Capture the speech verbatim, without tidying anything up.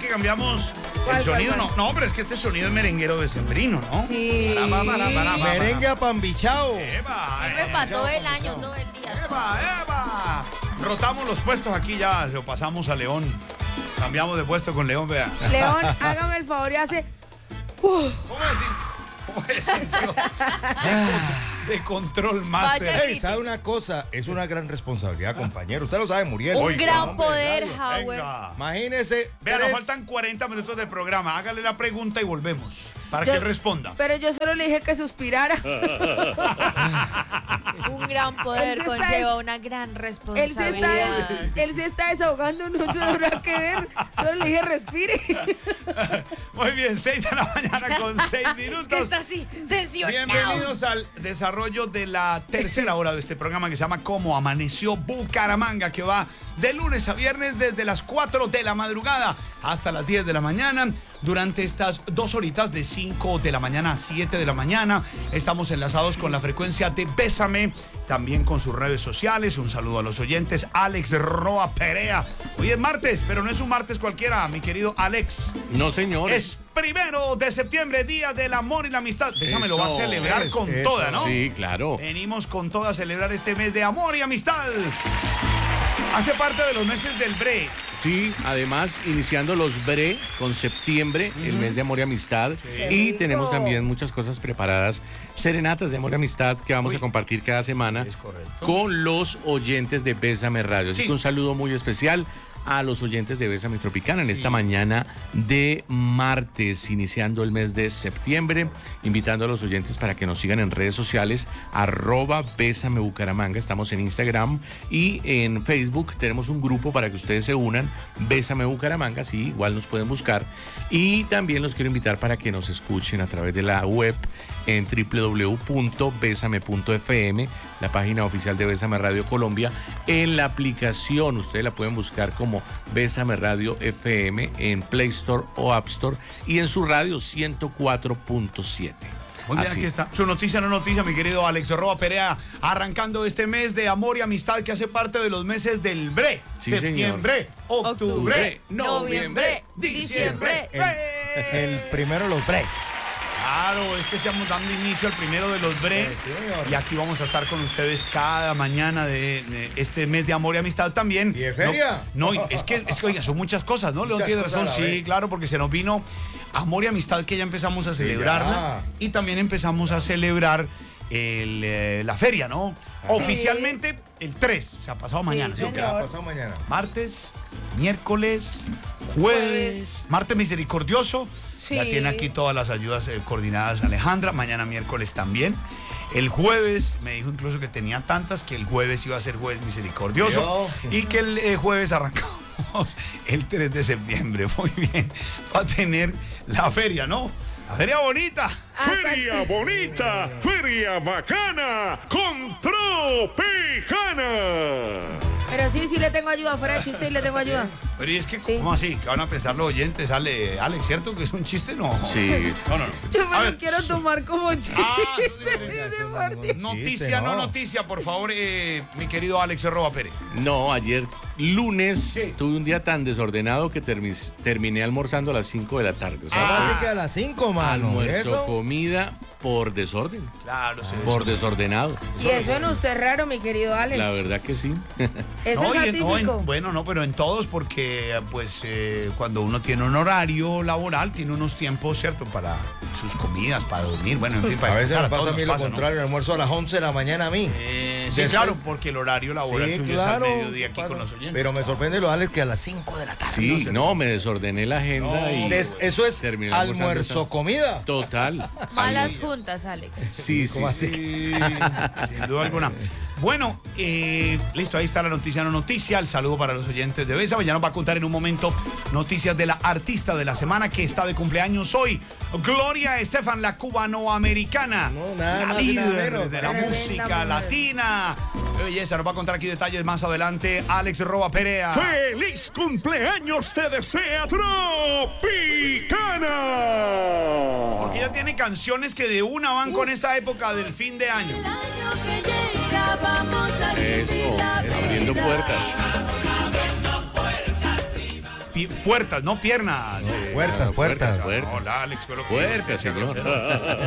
que cambiamos ¿Cuál, el sonido. cuál, No, no, pero es que este sonido es merenguero decembrino, ¿no? Sí. Para, para, para, para, para. Merengue apambichao. Eva, Siempre eh, para todo ya, el año, ya. todo el día. Eva, Eva. Rotamos los puestos aquí ya, lo pasamos a León. Cambiamos de puesto con León, vea. León, hágame el favor y hace... ¿Cómo es? ¿Cómo es? De control master. Vaya. Hey, ¿sabe una cosa? Es una gran responsabilidad, compañero. Usted lo sabe, Muriel. Un Oiga, gran hombre, poder, radio. Howard. Venga. Imagínese. Vea, nos tres- faltan cuarenta minutos de programa. Hágale la pregunta y volvemos. Para Yo- que él responda. Pero yo solo le dije que suspirara. Un gran poder Él se está- conlleva una gran Él se, responsabilidad. está, él se está desahogando, no tendrá que ver. Solo le dije respire. Muy bien, seis de la mañana con seis minutos. Que está así, sensacional. Bienvenidos al desarrollo de la tercera hora de este programa que se llama Cómo Amaneció Bucaramanga, que va de lunes a viernes desde las cuatro de la madrugada hasta las diez de la mañana. Durante estas dos horitas de cinco de la mañana a siete de la mañana estamos enlazados con la frecuencia de Bésame, también con sus redes sociales. Un saludo a los oyentes. Alex Roa Perea. Hoy es martes, pero no es un martes cualquiera, mi querido Alex. No, señor. Es primero de septiembre, Día del Amor y la Amistad. Bésame lo va a Eso, celebrar es, con eso. toda, ¿no? Sí, claro. Venimos con toda a celebrar este mes de amor y amistad. Hace parte de los meses del B R E. Sí, además, iniciando los B R E con septiembre, el mes de amor y amistad. Qué Y rico. tenemos también muchas cosas preparadas, serenatas de amor y amistad que vamos Uy. a compartir cada semana Es correcto. con los oyentes de Bésame Radio. Así Sí. que un saludo muy especial a los oyentes de Bésame Tropicana en Sí. esta mañana de martes, iniciando el mes de septiembre, invitando a los oyentes para que nos sigan en redes sociales, arroba Bésame Bucaramanga, estamos en Instagram y en Facebook tenemos un grupo para que ustedes se unan, Bésame Bucaramanga, sí, igual nos pueden buscar, y también los quiero invitar para que nos escuchen a través de la web en w w w punto besame punto f m, la página oficial de Bésame Radio Colombia, en la aplicación, ustedes la pueden buscar como Bésame Radio F M en Play Store o App Store y en su radio ciento cuatro punto siete. Muy bien, Así. aquí está. Su noticia no noticia, mi querido Alex Roa Perea, arrancando este mes de amor y amistad que hace parte de los meses del B R E. Sí, Septiembre, octubre, Octubre, noviembre, noviembre, diciembre. diciembre. El, el primero los breaks. Claro, es que estamos dando inicio al primero de los B R E. Sí, señor. Y aquí vamos a estar con ustedes cada mañana de, de este mes de amor y amistad también. ¿Y de feria? No, no, es que, es que oiga, son muchas cosas, ¿no? León Muchas tiene cosas razón, a la sí, vez. claro, porque se nos vino amor y amistad que ya empezamos a celebrarla. ya. Y también empezamos a celebrar el, eh, la feria, ¿no? Oficialmente el tres, o sea, pasado mañana. ¿sí o qué? señor. ¿Qué ha pasado mañana? Martes, miércoles, jueves, Jueves. martes misericordioso. Sí. Ya tiene aquí todas las ayudas eh, coordinadas Alejandra. Mañana miércoles también. El jueves me dijo incluso que tenía tantas que el jueves iba a ser jueves misericordioso. Yo. Y que el eh, jueves arrancamos el tres de septiembre. Muy bien. Va a tener la feria, ¿no? La feria bonita. Feria bonita, feria bacana, con Tropicana. Pero sí, sí le tengo ayuda. Fuera de chiste, y le tengo ayuda. Pero ¿y es que, Sí. ¿cómo así? ¿Qué van a pensar los oyentes? Ale, Alex, ¿cierto que es un chiste? No. Sí. No, no, no. Yo me A lo ver. quiero tomar como chiste. Ah, eso sí, de Martín. Noticia, Chiste, no no. noticia, por favor, eh, mi querido Alex Roa Pérez. No, ayer lunes Sí. tuve un día tan desordenado que termi- terminé almorzando a las cinco de la tarde. O sea, Ahora Ah. sí que a las cinco, mano. almuerzo, ¿Eso? comida por desorden, Claro, sí. por desordenado. Y eso en usted es raro, mi querido Alex. La verdad que sí. Eso No, es y en- no, en- atípico. bueno, no, pero en todos, porque pues eh, cuando uno tiene un horario laboral, tiene unos tiempos, ¿cierto? Para sus comidas, para dormir, bueno, en fin, para A veces descansar, me pasa todos a mí nos lo pasa, ¿no? contrario, el almuerzo a las once de la mañana a mí. Eh, sí, Después- claro, porque el horario laboral Sí, suyo claro. es al mediodía aquí pasa. con los oyentes. Pero me sorprende lo Alex que a las cinco de la tarde. Sí, sé. no, me desordené la agenda No, y Des- eso es terminé almorzando almuerzo, esa- comida. total. Malas Al- juntas, Alex. Sí, sí, ¿Cómo sí. así? Sí, sin duda alguna. Bueno, eh, listo, ahí está la noticia, no noticia. El saludo para los oyentes de Bésame. Ya nos va a contar en un momento noticias de la artista de la semana que está de cumpleaños hoy. Gloria Estefan, la cubanoamericana. No, nada la más y nada líder menos. de la Tremenda música mujer. latina. Qué belleza, nos va a contar aquí detalles más adelante. Alex Roa Perea. ¡Feliz cumpleaños te desea Tropicana! Porque ella tiene canciones que de una van con esta época del fin de año. Eso, abriendo puertas. pi- puertas, no piernas. Eh, Puertas, puertas. puertas. Hola, Alex, pero que- Puertas, señor.